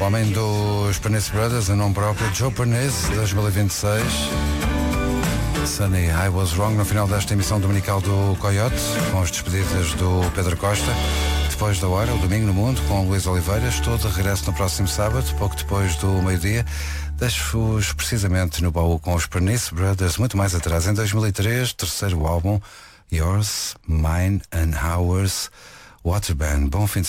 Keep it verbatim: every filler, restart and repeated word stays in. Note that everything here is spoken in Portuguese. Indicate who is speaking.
Speaker 1: homem dos Pernice Brothers, em nome próprio, Joe Pernice, dois mil e vinte e seis. Sunny, I Was Wrong, no final desta emissão dominical do Coyote, com as despedidas do Pedro Costa. Depois da hora, o Domingo no Mundo, com Luís Oliveira. Estou de regresso no próximo sábado, pouco depois do meio-dia. Deixo-vos precisamente no baú com os Pernice Brothers, muito mais atrás, em dois mil e três, terceiro álbum, Yours, Mine and Ours, Waterband. Bom fim de